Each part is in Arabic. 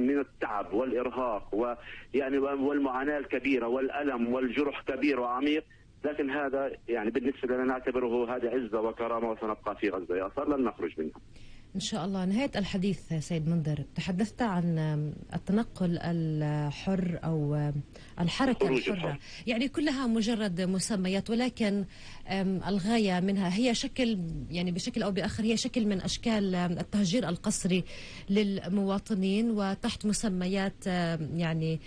من التعب والإرهاق ويعني والمعاناة الكبيرة والألم والجرح كبير وعميق، لكن هذا يعني بالنسبة لنا نعتبره هذا عزة وكرامة، وسنبقى في غزة يا صار لن نخرج منها إن شاء الله. نهاية الحديث سيد منذر، تحدثت عن التنقل الحر أو الحركة الحرة، يعني كلها مجرد مسميات، ولكن الغاية منها هي شكل، يعني بشكل أو بآخر هي شكل من أشكال التهجير القسري للمواطنين، وتحت مسميات يعني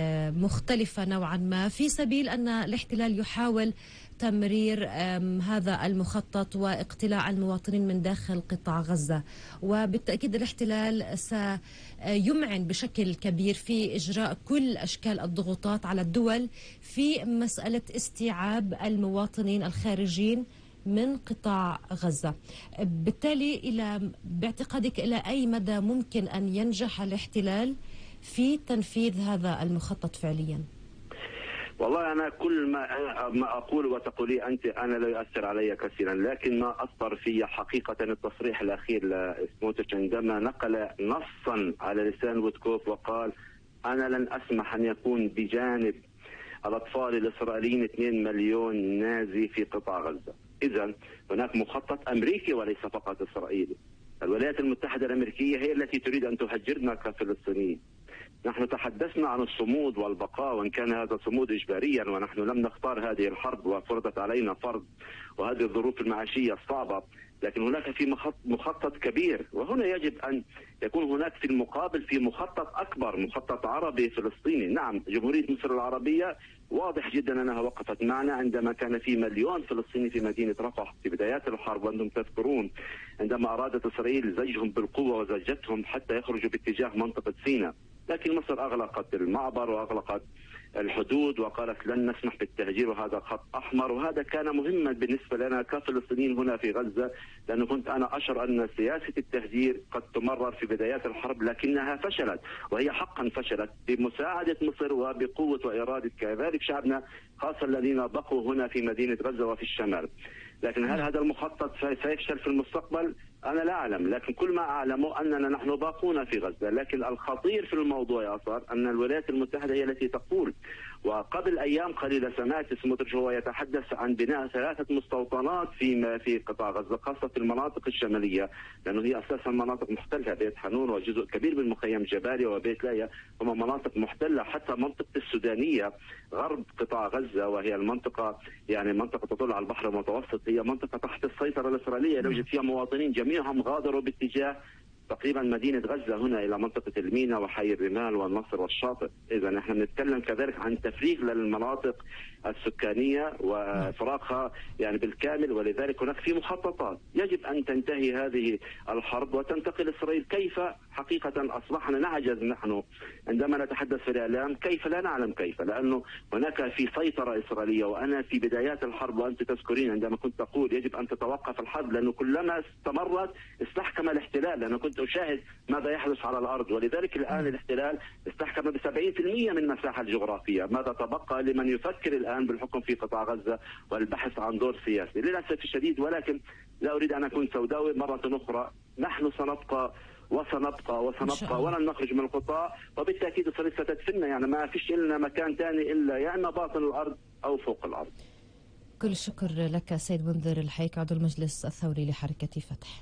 مختلفة نوعا ما، في سبيل أن الاحتلال يحاول تمرير هذا المخطط واقتلاع المواطنين من داخل قطاع غزة. وبالتأكيد الاحتلال سيمعن بشكل كبير في إجراء كل أشكال الضغوطات على الدول في مسألة استيعاب المواطنين الخارجين من قطاع غزة. بالتالي باعتقادك إلى أي مدى ممكن أن ينجح الاحتلال في تنفيذ هذا المخطط فعليا؟ والله أنا كل ما أقول وتقولي أنت أنا لا يؤثر علي كثيرا، لكن ما أثر في حقيقة التصريح الأخير لسموتريتش عندما نقل نصا على لسان وودكوف وقال أنا لن أسمح أن يكون بجانب الأطفال الإسرائيليين 2 مليون نازي في قطاع غزة. إذن هناك مخطط أمريكي وليس فقط إسرائيلي. الولايات المتحدة الأمريكية هي التي تريد أن تهجرنا كفلسطينيين. نحن تحدثنا عن الصمود والبقاء، وإن كان هذا صمود إجباريا، ونحن لم نختار هذه الحرب وفرضت علينا فرض وهذه الظروف المعيشية الصعبة، لكن هناك في مخطط كبير، وهنا يجب أن يكون هناك في المقابل في مخطط أكبر، مخطط عربي فلسطيني. نعم، جمهورية مصر العربية واضح جدا أنها وقفت معنا عندما كان في 1,000,000 فلسطيني في مدينة رفح في بدايات الحرب، وأنتم تذكرون عندما أرادت إسرائيل زجهم بالقوة وزجتهم حتى يخرجوا باتجاه منطقة سيناء، لكن مصر أغلقت المعبر وأغلقت الحدود وقالت لن نسمح بالتهجير، وهذا خط أحمر. وهذا كان مهما بالنسبة لنا كفلسطينيين هنا في غزة، لأنه كنت أنا أشعر أن سياسة التهجير قد تمرر في بدايات الحرب، لكنها فشلت، وهي حقا فشلت بمساعدة مصر وبقوة وإرادة كذلك شعبنا، خاصة الذين بقوا هنا في مدينة غزة وفي الشمال. لكن هل هذا المخطط سيفشل في المستقبل؟ أنا لا أعلم، لكن كل ما أعلمه أننا نحن باقون في غزة. لكن الخطير في الموضوع يا صار أن الولايات المتحدة هي التي تقول، وقبل أيام قليلة سمعت سموتريتش وهو يتحدث عن بناء 3 مستوطنات في قطاع غزة، خاصة في المناطق الشمالية، لأنه هي أساسا مناطق محتلة. بيت حنون وجزء كبير من مخيم جباليا وبيت لايا هم مناطق محتلة، حتى منطقة السودانية غرب قطاع غزة، وهي المنطقة يعني منطقة تطل على البحر المتوسط، هي منطقة تحت السيطرة الإسرائيلية، يوجد فيها مواطنين جميعهم غادروا باتجاه تقريبا مدينة غزة هنا إلى منطقة المينا وحي الرمال والنصر والشاطئ. إذا نحن نتكلم كذلك عن تفريغ للمناطق السكانية وفراغها يعني بالكامل، ولذلك هناك في مخططات يجب أن تنتهي هذه الحرب وتنتقل إسرائيل. كيف؟ حقيقة أصبحنا نعجز نحن عندما نتحدث في الإعلام، كيف لا نعلم كيف، لأنه هناك في سيطرة إسرائيلية. وأنا في بدايات الحرب وأنت تذكرين عندما كنت أقول يجب أن تتوقف الحرب، لأنه كلما استمرت استحكم الاحتلال، لأنه كنت أشاهد ماذا يحدث على الأرض. ولذلك الآن الاحتلال استحكم ب70% من المساحة الجغرافية. ماذا تبقى لمن يفكر الآن بالحكم في قطاع غزة والبحث عن دور سياسي؟ للأسف الشديد، ولكن لا أريد أن أكون سوداوي مرة أخرى، نحن سنبقى ولن نخرج من القطاع، وبالتأكيد إسرائيل ستدفننا. يعني ما فيش لنا مكان ثاني إلا يا إما باطن الأرض أو فوق الأرض. كل الشكر لك سيد منذر الحيك، عضو المجلس الثوري لحركة فتح.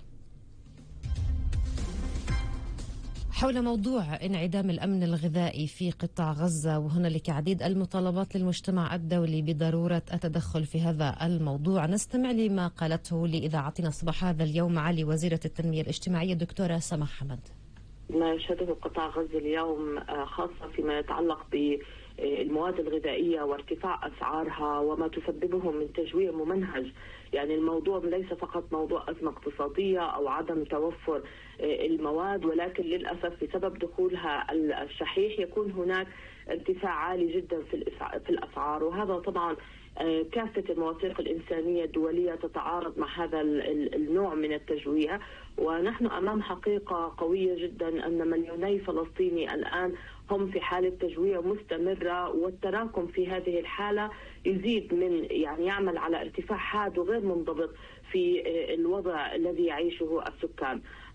حول موضوع انعدام الأمن الغذائي في قطاع غزة، وهنالك عديد المطالبات للمجتمع الدولي بضرورة التدخل في هذا الموضوع، نستمع لما قالته لإذاعتنا صباح هذا اليوم معالي وزيرة التنمية الاجتماعية الدكتورة سماح حمد. ما يشهده قطاع غزة اليوم خاصة فيما يتعلق بالمواد الغذائية وارتفاع أسعارها وما تسببه من تجويع ممنهج. يعني الموضوع ليس فقط موضوع أزمة اقتصادية أو عدم توفر المواد، ولكن للأسف بسبب دخولها الشحيح يكون هناك ارتفاع عالي جدا في الأسعار. وهذا طبعا كافة المواثيق الإنسانية الدولية تتعارض مع هذا النوع من التجويع. ونحن أمام حقيقة قوية جدا أن مليوني فلسطيني الآن هم في حالة تجويع مستمرة، والتراكم في هذه الحالة يزيد من يعني يعمل على ارتفاع حاد وغير منضبط في الوضع الذي يعيشه السكان.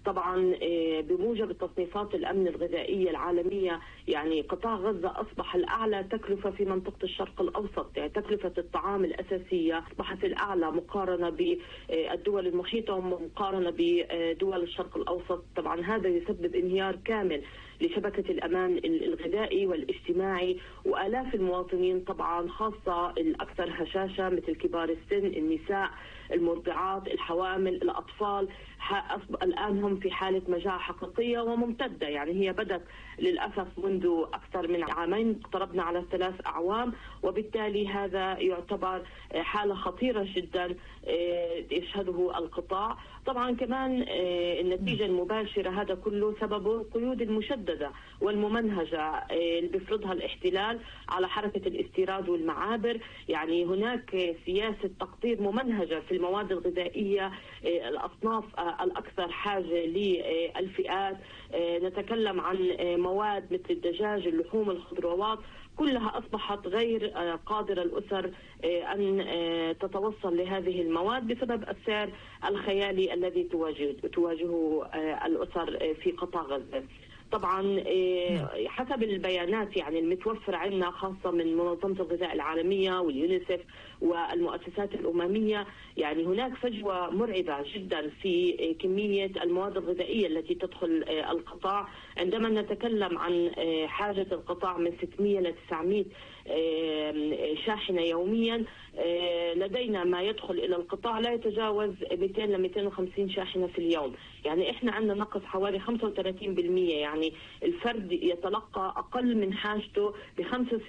طبعا بموجب التصنيفات الأمن الغذائية العالمية يعني قطاع غزة أصبح الأعلى تكلفة في منطقة الشرق الأوسط. يعني تكلفة الطعام الأساسية أصبحت الأعلى مقارنة بالدول المحيطة ومقارنة بدول الشرق الأوسط. طبعا هذا يسبب انهيار كامل لشبكة الأمان الغذائي والاجتماعي، وآلاف المواطنين طبعا خاصة الأكثر هشاشة مثل كبار السن، النساء، المرضعات، الحوامل، الأطفال، الآن هم في حالة مجاعة حقيقية وممتدة. يعني هي بدت للأسف منذ أكثر من عامين، اقتربنا على 3 أعوام، وبالتالي هذا يعتبر حالة خطيرة جدا يشهده القطاع. طبعا كمان النتيجة المباشرة هذا كله سببه القيود المشددة والممنهجة اللي بيفرضها الاحتلال على حركة الاستيراد والمعابر. يعني هناك سياسة تقطير ممنهجة في المواد الغذائية، الأصناف الأكثر حاجة للفئات. نتكلم عن مواد مثل الدجاج، اللحوم، الخضروات، كلها أصبحت غير قادرة الأسر أن تتوصل لهذه المواد بسبب السعر الخيالي الذي تواجهه الأسر في قطاع غزة. طبعا حسب البيانات يعني المتوفرة عندنا خاصة من منظمة الغذاء العالمية واليونيسف والمؤسسات الأممية، يعني هناك فجوة مرعبة جدا في كمية المواد الغذائية التي تدخل القطاع. عندما نتكلم عن حاجة القطاع من 600 ل 900 شاحنة يوميا، لدينا ما يدخل إلى القطاع لا يتجاوز 200 ل 250 شاحنة في اليوم. يعني إحنا عندنا نقص حوالي 35%، يعني الفرد يتلقى أقل من حاجته ب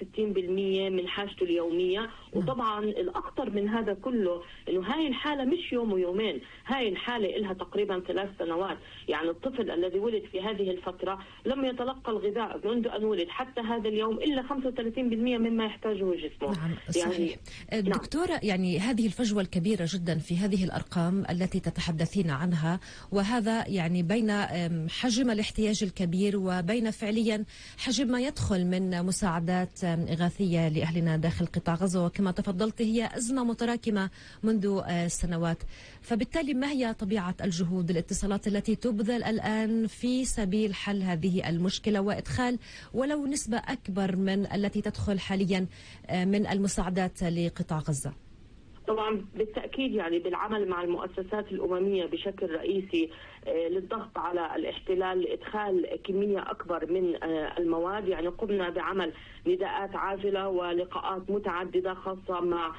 65% من حاجته اليومية. وطبعا الأخطر من هذا كله إنه هاي الحالة مش يوم ويومين، هاي الحالة إلها تقريبا 3 سنوات. يعني الطفل الذي ولد في هذه الفترة لم يتلقى الغذاء منذ أن ولد حتى هذا اليوم إلا 35% مما يحتاجه جسمه. نعم صحيح. يعني دكتورة، يعني هذه الفجوة الكبيرة جدا في هذه الأرقام التي تتحدثين عنها، وهذا يعني بين حجم الاحتياج الكبير وبين فعليا حجم ما يدخل من مساعدات إغاثية لأهلنا داخل قطاع غزة، وكما تفضلت هي أزمة متراكمة منذ سنوات. فبالتالي ما هي طبيعة الجهود الاتصالات التي تبذل الآن في سبيل حل هذه المشكلة وإدخال ولو نسبة أكبر من التي تدخل حاليا من المساعدات لقطاع غزة؟ طبعا بالتأكيد يعني بالعمل مع المؤسسات الأممية بشكل رئيسي للضغط على الاحتلال لإدخال كمية أكبر من المواد. يعني قمنا بعمل نداءات عاجلة ولقاءات متعددة خاصة مع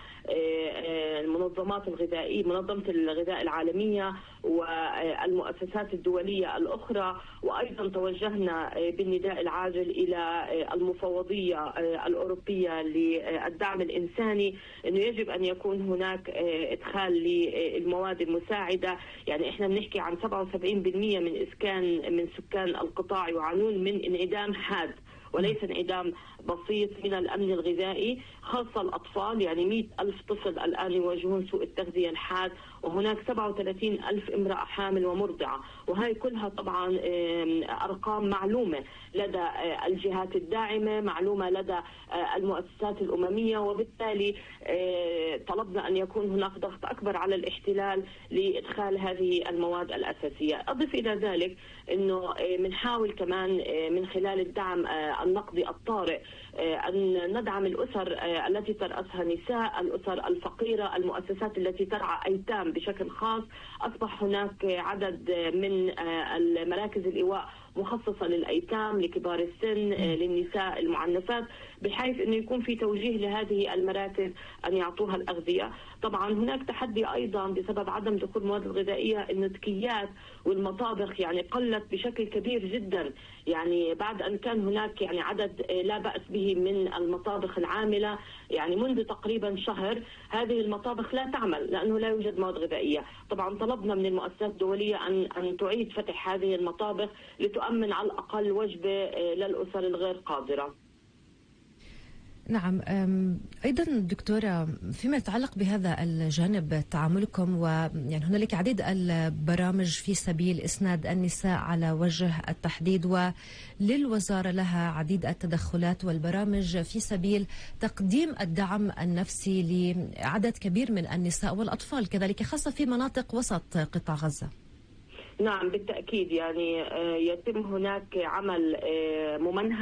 المنظمات الغذائية، منظمة الغذاء العالمية والمؤسسات الدولية الأخرى، وأيضا توجهنا بالنداء العاجل إلى المفوضية الأوروبية للدعم الإنساني أنه يجب أن يكون هناك إدخال للمواد المساعدة. يعني إحنا بنحكي عن 77% من سكان القطاع يعانون من انعدام حاد وليس انعدام بسيط من الأمن الغذائي، خاصة الأطفال. يعني 100,000 طفل الآن يواجهون سوء التغذية الحاد، وهناك 37,000 امرأة حامل ومرضعة، وهي كلها طبعا أرقام معلومة لدى الجهات الداعمة، معلومة لدى المؤسسات الأممية، وبالتالي طلبنا أن يكون هناك ضغط أكبر على الاحتلال لإدخال هذه المواد الأساسية. أضف إلى ذلك أنه بنحاول كمان من خلال الدعم النقدي الطارئ أن ندعم الأسر التي ترأسها نساء، الأسر الفقيرة، المؤسسات التي ترعى أيتام بشكل خاص. أصبح هناك عدد من المراكز الإيواء مخصصة للأيتام، لكبار السن، للنساء المعنفات، بحيث أنه يكون في توجيه لهذه المراكز أن يعطوها الأغذية. طبعا هناك تحدي أيضا بسبب عدم دخول المواد الغذائية، النتكيات والمطابخ يعني قلت بشكل كبير جدا. يعني بعد أن كان هناك يعني عدد لا بأس به من المطابخ العاملة، يعني منذ تقريبا شهر هذه المطابخ لا تعمل لأنه لا يوجد مواد غذائية. طبعا طلبنا من المؤسسات الدولية أن تعيد فتح هذه المطابخ لتؤمن على الأقل وجبة للأسر الغير قادرة. نعم. أيضا دكتورة، فيما يتعلق بهذا الجانب تعاملكم، ويعني هنالك عديد البرامج في سبيل إسناد النساء على وجه التحديد، وللوزارة لها عديد التدخلات والبرامج في سبيل تقديم الدعم النفسي لعدد كبير من النساء والأطفال كذلك، خاصة في مناطق وسط قطاع غزة. نعم بالتأكيد، يعني يتم هناك عمل ممنهج